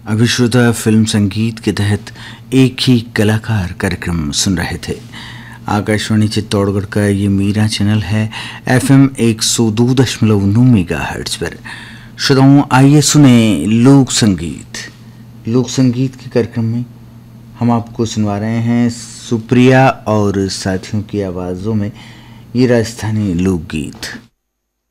अभी श्रोता फिल्म संगीत के तहत एक ही कलाकार कार्यक्रम सुन रहे थे। आकाशवाणी चित्तौड़गढ़ का ये मीरा चैनल है FM 102.9 मेगाहर्ट्ज पर। श्रोताओं, आइए सुने लोक संगीत। लोक संगीत के कार्यक्रम में हम आपको सुनवा रहे हैं सुप्रिया और साथियों की आवाज़ों में ये राजस्थानी लोकगीत।